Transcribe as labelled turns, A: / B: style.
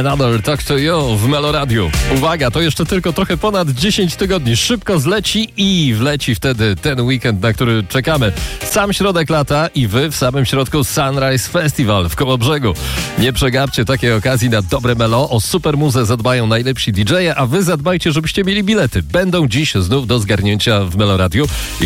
A: Another Talk to You w Meloradiu. Uwaga, to jeszcze tylko trochę ponad 10 tygodni. Szybko zleci i wleci wtedy ten weekend, na który czekamy. Sam środek lata i wy w samym środku Sunrise Festival w Kołobrzegu. Nie przegapcie takiej okazji na dobre melo. O super muzę zadbają najlepsi DJ-e, a wy zadbajcie, żebyście mieli bilety. Będą dziś znów do zgarnięcia w Meloradiu.